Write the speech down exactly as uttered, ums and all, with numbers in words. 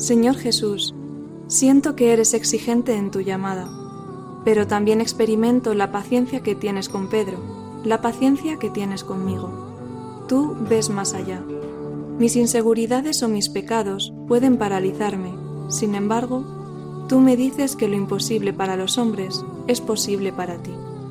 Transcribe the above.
Señor Jesús, siento que eres exigente en tu llamada, pero también experimento la paciencia que tienes con Pedro, la paciencia que tienes conmigo. Tú ves más allá. Mis inseguridades o mis pecados pueden paralizarme, sin embargo, tú me dices que lo imposible para los hombres es posible para ti.